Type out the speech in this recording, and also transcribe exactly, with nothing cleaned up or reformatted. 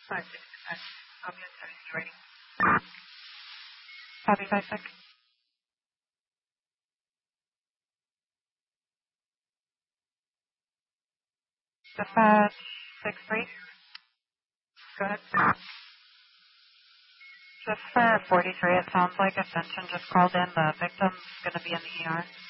five six five. I'll be at seventy ready. Copy five six. Dispatch six three. Go ahead. Just for forty-three, it sounds like Ascension just called in. The victim's going to be in the E R.